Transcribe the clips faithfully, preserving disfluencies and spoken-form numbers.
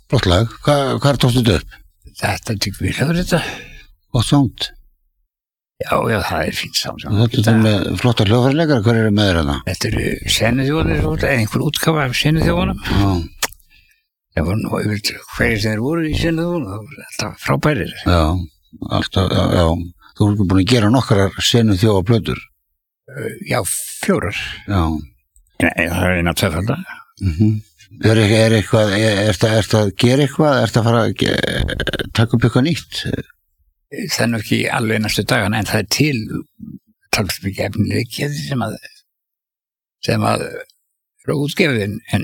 Flott lag, Hva, hvað er tókstu þetta upp? Þetta tykker vi hefur þetta. Gott sound. Já, já, það er fínt sound. Þetta er með flotta hljóðfæraleikara, hver eru með þarna? Þetta eru senuþjóðanir, einhver útgáfa af senuþjóðanum. Já. Það voru nú, ég veit, hverjir þeir voru í senuþjóðanum, það voru alltaf frábærir. Já, alltaf, já, já. Þú voru búin að gera nokkrar senuþjóða plötur. Já, fjórar. Já. Nei, það er eina tvöfalda. Mhm. Er, er eitthvað, er, er það er að gera eitthvað, er það að fara að taka upp eitthvað nýtt? Það er nú ekki alveg næstu dagana, en það er til talsum ekki efnilegja sem að sem að eru útgefin, en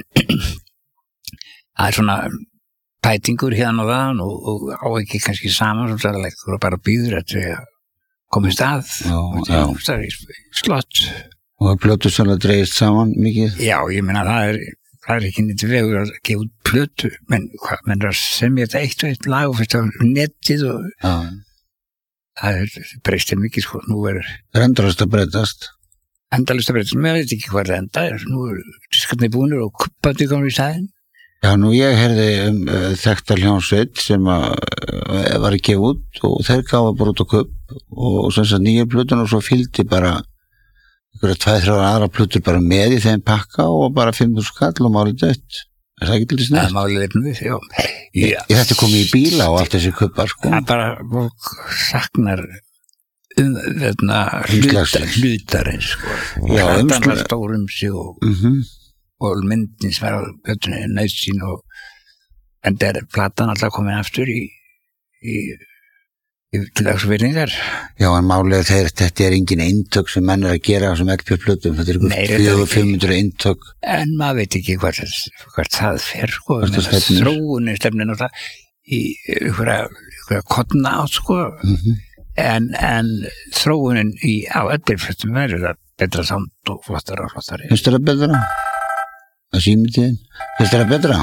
það er svona pætingur hérna og þaðan og, og á ekki kannski saman og það er leikur og bara býður að koma í stað Já, og já. það er slott. Og það plötur sannlega dreigist saman mikið? Já, ég meina það er það er ekki nýtt vegur að gefa út plötu, menn hvað, menn er að semja þetta eitt og eitt lag og fyrst á netið og Já. það er breystir mikið, sko, nú er Það er endalist að breytast. endalist að breytast, mér veit ekki hvað það enda er, nú er diskarnir búinir og kuppandi komur í staðinn. Já, nú ég heyrði um uh, þekktar hljónsveit sem að uh, var að gefa út og þeir gáfa bara út á kupp og, og sem sagt nýja plötun og svo fylgdi bara einhverja tveir, þrjár aðra plötur bara með í þeim pakka og bara fimm þúsund skall og málið dött. Er það ekki til þess Það næst? er málið efnum við, já. Ég, ég þetta komið í bíla og allt þessi kuppar, sko. Það er bara, fólk saknar um, veitna, hlutar, Umslagsins. hlutarins, sko. Já, Það umslag- er stórum sig og, Mhm. og myndin sem er á plötunni er nauðsýn og en það er platan alltaf komin aftur í, í, í til dags virðingar. Já, en málið þeir, þetta er engin eintök sem menn er að gera á þessum L P-plötum. Þetta er Nei, ykkur þetta er fjögur, ekki. fimm hundruð eintök. En maður veit ekki hvert, hvert það fer, sko. Hvert það stefnir. Þróunin stefnir náttúrulega í einhverja kodna átt, sko. Mhm. En, en þróunin í á öllirflötum verður það betra samt og flottara og flottari. Finnst þér það betra? Það sími tíðin. Finnst þér það betra?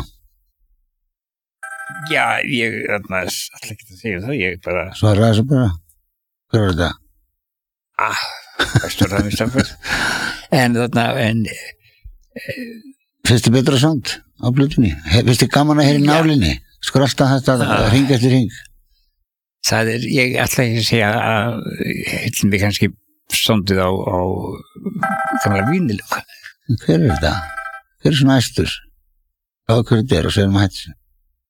Já, ég þarna alltaf ekki að segja það, ég bara Svara þessu bara. Hver var þetta? ah, bestur það mista fyrir. En þarna, en Finnst þér betra samt á plötunni? He- Finnst þér gaman að heyra í Já. nálinni? Skrölda þetta Ah. hring eftir hring? það er, ég ætla ekki að segja að heitin við kannski sondið á, á gamla vínil. Hver er þetta? Hver er svona æstur? Á hver þetta er og segjum að hætti sig.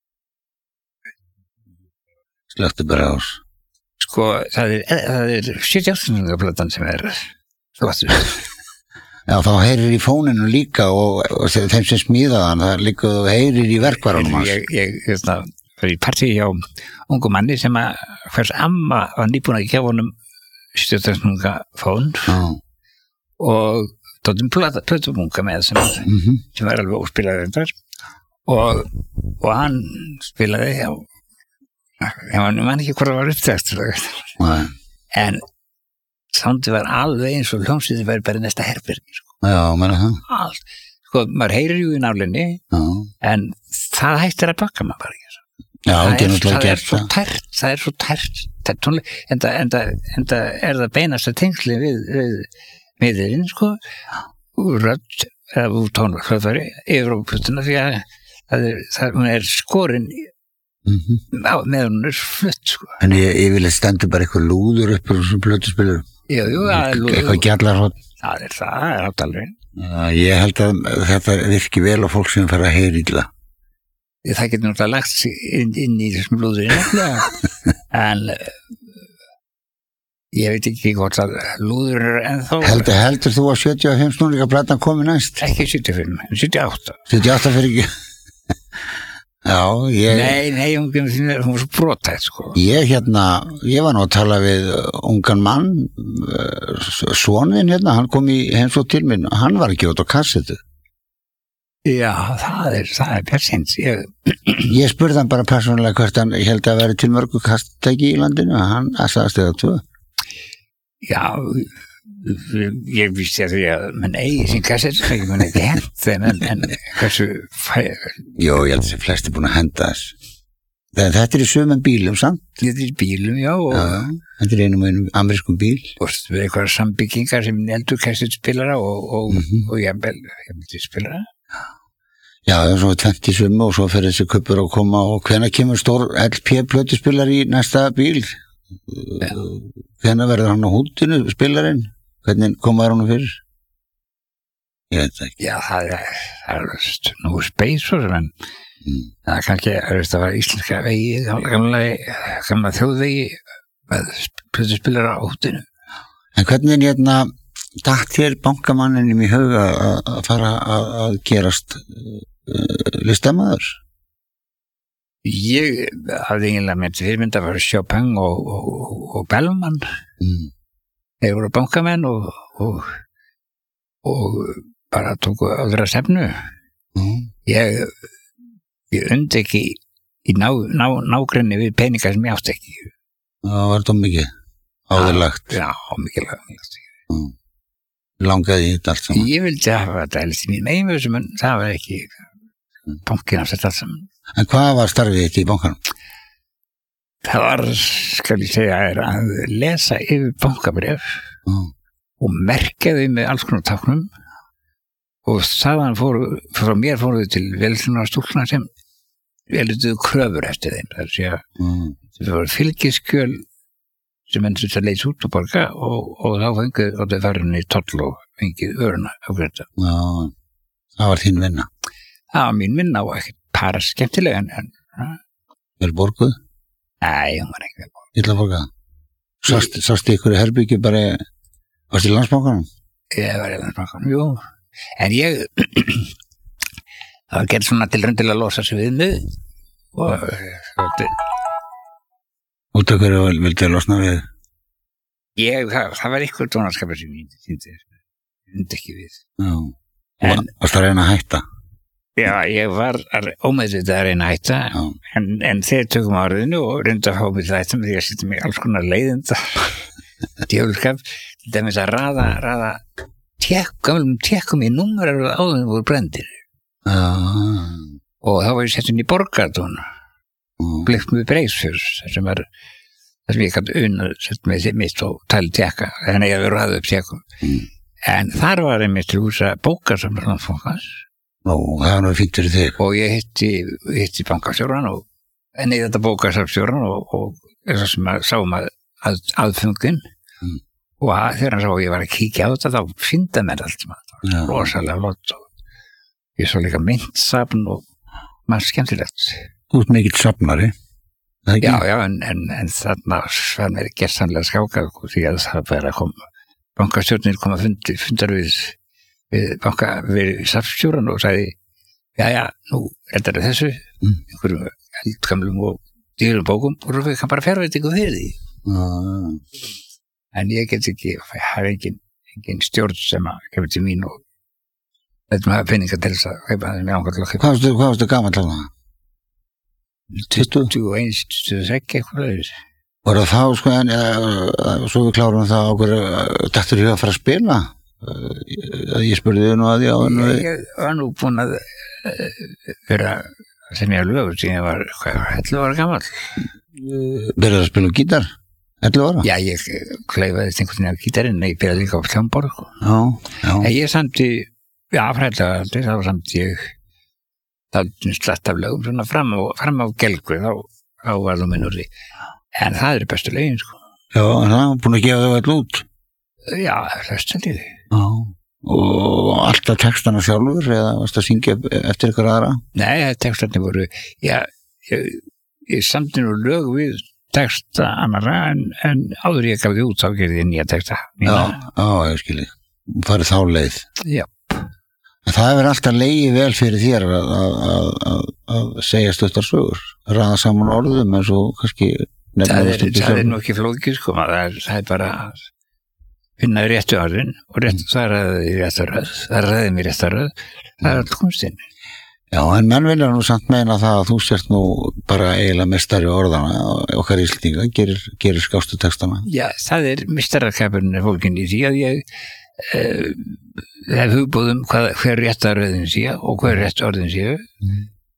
Slöktu bara ás. Sko, það er, það er sjötíu átta platan sem er flottur. Já, þá heyrir í fóninu líka og, og þeim sem smíðaðan, það líka þú heyrir í verkvarunum hans. Ég, ég, hérna, fyrir í partí hjá ungu manni sem að hvers amma var nýbúin að gefa honum stjórnarnunga fón Já. og tóttum plötumunga með sem, Mhm. sem var alveg óspilaði þetta og, og hann spilaði á ég man, man ekki hvað það var upptækt Nei. en sándi var alveg eins og hljómsveitin væri bara í næsta herbergi sko. Já, meina það. allt, sko, maður heyrir jú í nálinni Já. en það hættir að bakka maður bara ekki Já, það ekki er, náttúrulega það er gert svo það. tært það er svo tært, tært tónleik en það en það- en það er það beinasta tengsli við, við miðurinn sko úr rödd eða úr tónleik hljóðfæri yfir á plötuna því að það er, það, hún er skorin Mhm. á, með hún er flutt sko En ég, ég vil að stendur bara eitthvað lúður upp úr þessum plötuspilur. jú, jú, það er lúður. Eitthvað gjallarhótt. það er það, það er átalveg Ég held að þetta virki vel á fólk sem fara að heyra illa. það getur náttúrulega lagt sig inn, inn í þessum lúðurinn en uh, ég veit ekki hvort að lúður er ennþá Heldur, heldur þú að sjötíu og fimm snúninga platan komi næst? ekki sjötíu og fimm, en sjötíu og átta sjötíu og átta fyrir ekki. Já, ég, nei, nei, hún, hún var svo brotætt sko ég hérna, ég var nú að tala við ungan mann, sonin hérna, hann kom í heimsótt til minn, hann var ekki út á kassetu. já, það er, það er persins ég, Ég spurði hann bara persónulega hvert hann held að vera til mörgu kassetæki í landinu, hann sagðist eða tvö. já ég vissi að því að menn eigi sín kassett ekki menn ekki hent þeim en, en hversu fæ, Jó, ég held að þessi flesti búin að henda þess. Þetta er í sömum bílum, samt? þetta er í bílum, já og, Já, þetta er einum og einum amerískum bíl. og við eitthvað sambyggingar sem eldur kassett spilara og, og, Mhm. og jafnvel spilara Já, svo tvennt í sumu og svo fyrir þessi kuppur að koma og hvenær kemur stór L P plötuspilar í næsta bíl? Ja. Hvenær verður hann á hútinu, spilarinn? Hvernig komaður hann fyrir? Ég veit ekki. Já, það er, það er nú space og en mm. það er kannski, það var íslenska vegi, gamla, gamla þjóðvegi með plötuspilar á hútinu. En hvernig hérna datt þér bankamanninum í huga að fara að gerast uh, listamaður? Ég hafði eiginlega með fyrirmynd að vera Chopin og, og, og Bellman. Mm. Þeir voru bankamenn og, og, og bara tóku aðra stefnu. Mm. Ég, ég undi ekki í ná, ná, nágrinni við peninga sem ég átti ekki. Það var það mikið áðurlagt. Já, mikið lagt. Mm. Langaði í þetta allt saman. Ég vildi hafa þetta helst í mínum einhversum en það var ekki bankin af þetta allt saman. En hvað var starfið þetta í bankanum? Það var, skal ég segja, að lesa yfir bankabref mm. og merkjaði með alls konar táknum og þaðan fóru, frá mér fóruðu til velsunar stúlna sem velutuðu kröfur eftir þeim. Það er að segja, mm. það var fylgiskjöl sem enn þess að leysa út og borga og, og þá fengið á þau farinni toll og fengið öruna á grönda. Já, það var þín vinna. Það var mín vinna og ekkert para skemmtilega en... en vel borguð? Nei, hún var ekki vel borguð. Illa borgað? Sást, sást ykkur í herbyggju bara, varst í Landsbankanum? Ég var í Landsbankanum, jú. En ég, það var gert svona til raun til að losa sig við mig og það Út af hverju vildi að losna við? Ég, það, það var eitthvað tónarskapur sem ég hindi, hindi ekki við. Já, en, varst að reyna að hætta? Já, ég var ómeðvitað að reyna að hætta, en, en þeir tökum áriðinu og reynda að fá mig þetta með því að setja mig alls konar leiðinda, djölskap, til dæmis að raða, raða tek, gamlum tekum í númerar og áðunum voru brendir. Já. Og þá var ég settin í Borgartún. Mm. Blikt með Breisfjörð sem var það sem ég kannu unnað sett með mitt og tæli tjekka þannig að ég hefði ræðið upp tjekkum mm. en þar var ég mitt til húsa bókasamlar Landsbankans Nó, það var náttúrulega fínt fyrir þig og ég hitti, hitti bankastjóran og enni þetta bókasamstjóran og, og þess sem að sáum að, að aðfungin mm. og að, þegar hann sá að ég var að kíkja á þetta þá fynda mér allt sem að það var rosalega flott og ég svo líka myndsafn og maður skemmtilegt. Þú ert mikill safnari, það ekki? Já, já, en, en, en þarna var mér gersamlega skákað því að það var að koma, bankastjórnir kom að fundi, fundar við, við banka, við safnstjóran og sagði, já, já, nú er þetta þessu, mm. einhverjum eldgamlum og dýrum bókum og við kann bara fjárveitingu fyrir því. Mm. En ég get ekki, ég haf engin, engin stjórn sem að kemur til mín og þetta maður penninga til þess að heipa það með ángallu. Hvað varstu gaman til það? tuttugu og eitt, tuttugu og sex eitthvað Var það þá sko en uh, svo við klárum það okkur dættur ég að fara að spila uh, ég spurði þau nú að því á ég, ég var nú búin að uh, vera sem ég lögur sem ég var ellefu ára gamall Byrjaði að spila gítar ellefu ára? Já, ég kleifaði einhvern veginn á gítarinn en ég byrjaði líka á hljómborð Já, já en ég samti, já, fræðilega aldrei þá samti ég þá slatt af lögum svona fram á, fram á gelgu þá, þá var það minnur því en það eru bestu lögin sko. Já, en það er búin að gefa þau all út Já, flest held ég því Já, og alltaf textana sjálfur eða varst að syngja eftir ykkur aðra? Nei, textarnir voru já, ég, ég samti nú lög við texta annara en, en áður ég gaf því út þá gerði ég nýja texta Já, já, ég skilji farið þá leið Já En það hefur alltaf legið vel fyrir þér að, að, að, að segja stuttar sögur, ræða saman orðum eins og kannski það er, það er nú ekki flókið sko, það er, það er bara að finna réttu orðin og rétt, það ræði réttu röð, það ræði mér réttu röð, það er all kunstinn. Já, en menn vilja nú samt meina það að þú sért nú bara eiginlega mestari orðana okkar íslendinga, gerir, gerir skástu textana. Já, það er mestarakapurinn fólkin í því að ég Uh, hef hugbúðum hvað, hver réttaröðin sé og hver rétt orðin sé mm.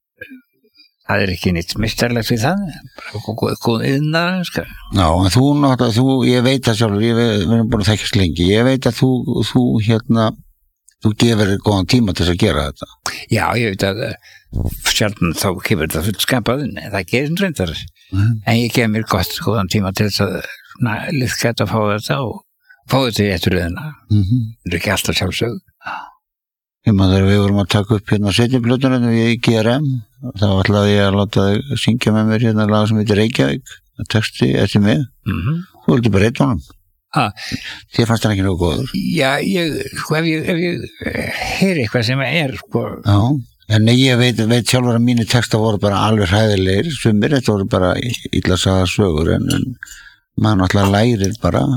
það er ekki neitt mistarlegt við það bara góð yðnar sko. Já, en þú náttúrulega, þú, ég veit það sjálfur ég, við erum búin að þekkjast lengi, ég veit að þú, þú hérna þú gefur góðan tíma til að gera þetta. Já, ég veit að sjálfn þá kemur þetta fullskapað en það gerir reyndar mm. en ég gef mér gott góðan tíma til þess að liðka þetta að fá þetta og fá þetta í eftir röðina Mm-hmm. það er ekki alltaf sjálfsög Ég maður þegar við vorum að taka upp hérna setjaplötunum í G R M þá ætlaði ég að láta þig syngja með mér hérna lag sem heitir Reykjavík texti eftir mig mm-hmm. þú vildi bara reyta honum ah. þér fannst það ekki nógu góður Já, ég, sko, ef ég, ef ég heyri eitthvað sem er sko Já, en ég veit, veit sjálfur að mínu texta voru bara alveg hræðilegir sumir, þetta voru bara illa sagða sögur en, en maður náttúrulega lærir bara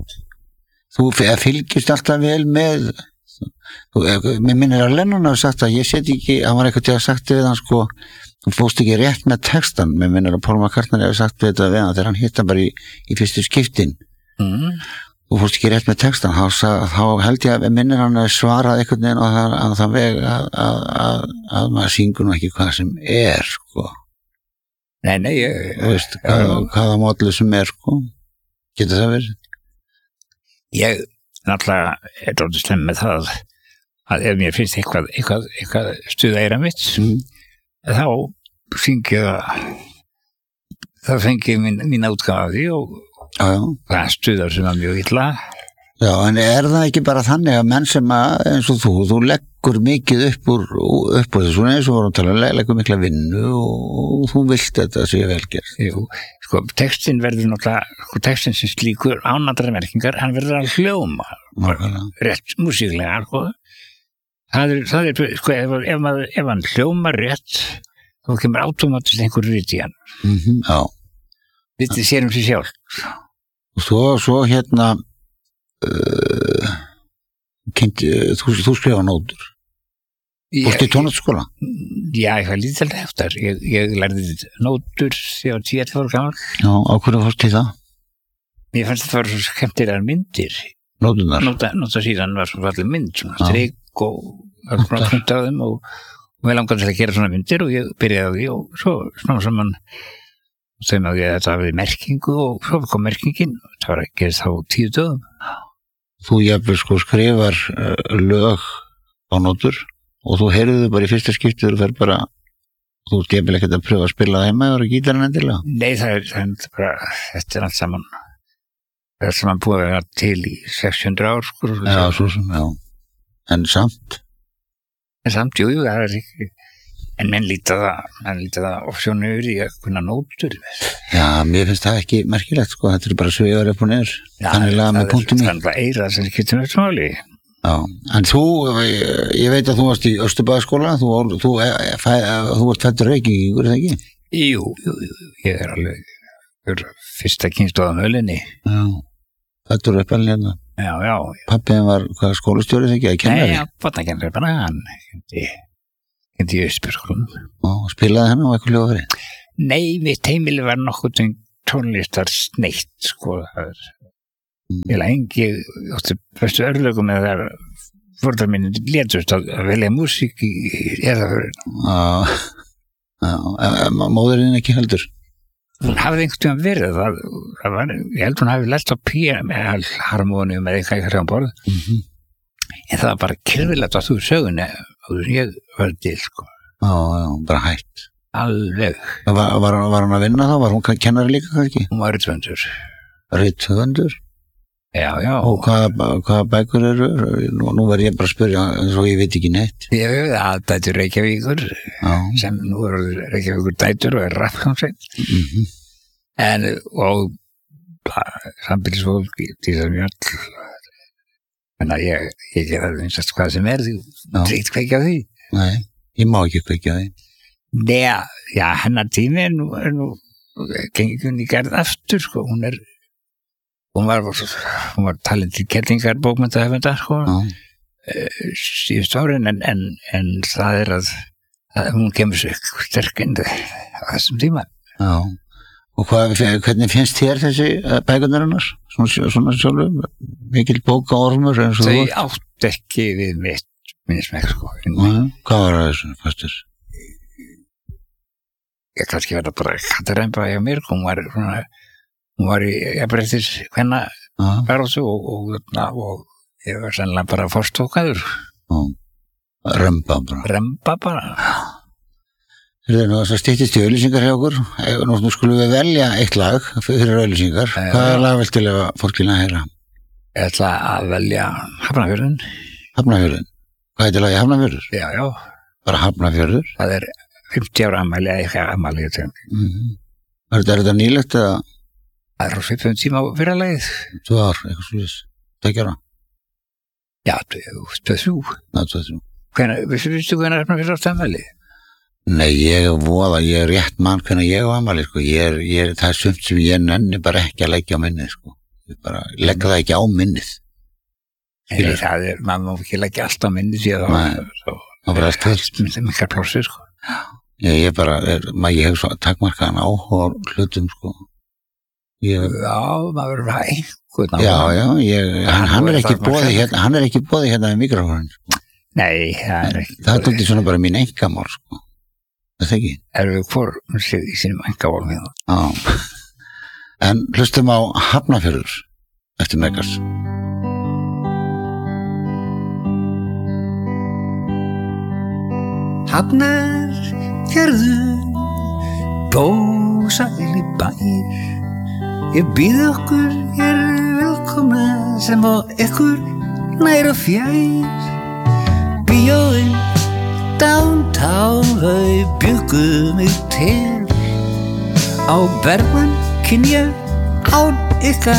þú fylgist alltaf vel með mér minnir að Lennon hafa sagt að ég set ekki, hann var eitthvað til að sagt við hann sko, þú fóst ekki rétt með textan mér minnir að Paul McCartney hafa sagt við þetta við hann þegar hann hitt hann bara í, í fyrstu skiptin mm. þú fóst ekki rétt með textan þá, þá held ég að minnir hann að svara eitthvað neina á það, að það veg að, að, að, að maður syngur nú ekki hvað sem er sko Nei, nei ég, þú veist, hvað, hvaða módlu sem er sko getur það verið? Ég náttúrulega er dálítið slemm með það að ef mér finnst eitthvað, eitthvað, eitthvað stuða eira mitt mm. þá syngi það það fengi mín, mín útgáfa af því og já, já. það stuðar sem var mjög illa Já, en er það ekki bara þannig að menn sem að, eins og þú, þú leggur mikið upp úr, upp úr þessu, eins og vorum að tala, leggur mikla vinnu og, og þú vilt þetta sé velgerð. Jú, sko, textin verður náttúrulega, sko, textin sem slíkur ánandrar merkingar, hann verður að hljóma, rétt, músíklega, sko. Það er, það er, sko, ef, ef, maður, ef hann hljóma rétt, þá kemur automatist einhver rít í hann. Mm-hmm, já. Vitið sér um sig sjálf. Og svo, svo hérna, Uh, kynnti, þú, þú skrifa nótur Fórstu í tónlistarskóla? Já, ég var lítilega eftir ég, ég lærði nótur þegar ég var tíu ára gamall Já, á hverju fórstu í það? Mér fannst þetta var svo skemmtilegar myndir Nótunar? Nóta, nóta síðan var svo allir mynd svona strik og svona punkt á þeim og, og ég langaði til að gera svona myndir og ég byrjaði á því og svo svona saman þeim að ég þetta hafði merkingu og svo kom merkingin og það var að gera þá tíu dögum Þú jafnvel sko skrifar uh, lög á nótur og þú heyrðu þau bara í fyrsta skiptið og fer bara þú ert jafnvel ekkert að pröfa að spila það heima og gítarinn endilega Nei, það er, það er bara þetta er allt saman það er saman búið að vera til í sex hundruð ár sko, Já, svo sem, já En samt En samt, jú, jú, það er ekki En menn líta það, menn líta það opsjónu yfir í að kunna nótur. Já, mér finnst það ekki merkilegt, sko. Þetta er bara svegar upp og niður. Þannig laga með punktum í. Það er bara eira sem getur með smáli. Já, en þú, ég veit að þú varst í Östurbæðaskóla, þú, þú, þú, þú varst fættur Reykjavíkur, er það ekki? Jú, jú, jú, ég er alveg fyrsta kynstof á mölinni. Já, fættur upp alveg hérna. Já, já. Pappiðin var hvað skólastjórið þegar ekki, að kennari? Nei, já, botnakennari bara hann, hindi. Hindi í Östurbæðaskólanum. Og spilaði hann á eitthvað hljóðari? Nei, mitt heimili var nokkuð tónlistar sneitt, sko. Það er mm. ég lengi átti bestu örlögum með það fórdrar minni létust að velja músík í eðaförun. Já, já, móðurinn ekki heldur? Hún hafði einhvern tíma verið, það, það var, ég held hún hafi lært á píanó með harmónium eða eitthvað ekki hrjá um borð. Mhm. En það var bara kyrfilegt að þú sögunni og ég var til, sko. Já, já, bara hætt. Alveg. Var, var, var hann að vinna þá? Var hún kennari líka kannski? Hún var rithöfundur. Rithöfundur? Já, já. Og hvaða hvað bækur eru? Nú, nú verð ég bara að spyrja, eins og ég veit ekki neitt. Ég veit að dætur Reykjavíkur, já. Sem nú eru Reykjavíkur dætur og er rapphljómsveit. Mhm. En, og sambilsfólk, Dísa Mjöll, en að ég, ég gera það einsast hvað sem er, þú treykt kveikja því. Nei, ég má ekki kveikja því. Nei, já, hennar tími er nú, er nú gengið hún í gerð aftur, sko, hún er, hún var, hún var talin til kettingar bókmyndahöfundar, sko, síðust árin, en, en, en það er að, að hún kemur sér sterk inn á þessum tíma. Já. Og hvað, hvernig finnst þér þessi bækurnar hennar? Svona, svona sjálfur, mikil bóka ormur eins og þú? Þau átt ekki við mitt minnismæk, sko. Hvað var það þessu, fastur? Ég kannski var það bara kattaremba hjá mér, hún var svona, hún var í, ég breyttis hvenna baróttu og, og, og, og ég var sannlega bara forstókaður. og remba bara. Remba bara. Það er nú þess að styttist í auðlýsingar hjá okkur. Nú, nú skulum við velja eitt lag fyrir auðlýsingar. Já, Hvaða já. lag viltu lefa fólkinu að heyra? Ég ætla að velja Hafnarfjörðin. Hafnarfjörðin. Hvað heitir lagið Hafnarfjörður? Já, já. Bara Hafnarfjörður? Það er fimmtíu ára afmæli eða eitthvað afmæli. Mm-hmm. Er þetta, er þetta nýlegt eða? Það er fimmtán tíma á fyrra lagið. Tvö ár, eitthvað slúðis. Tvekja ára? Já, tvö þrjú. Ná, tvö þrjú. Hvenær, vissu, vissu hvenær Hafnarfjörður átti afmæli? Nei, ég er voða, ég er rétt mann hvernig ég á afmæli, sko. Ég er, ég er, það er sumt sem ég nenni bara ekki að leggja á minnið, sko. Ég bara legga það ekki á minnið. Nei, það er, maður má ekki leggja allt á minni síðan þá. Það var allt heilt. Það er miklar plásir, sko. Ég, ég bara, er, maður, ég hef svo takmarkaðan áhuga á hlutum, sko. Ég, Já, maður verður það einhvern já, já, ég, hann, hann er ekki bóðið hérna, hann er ekki bóðið hérna með mikrofónin, sko. Nei, það er ekki. Það er tóttið svona bara mín einkamál, sko. Það er ekki. Erum við hvor sér í sínum engaválum hérna. Já. En hlustum á Hafnarfjörður eftir Megas. Hafnarfjörður, góðsæli bær. Ég býð okkur hér velkomna sem á ykkur nær og fjær. Bíóin downtown þau bjuggu mig til. Á Bergmann kynja án ykkar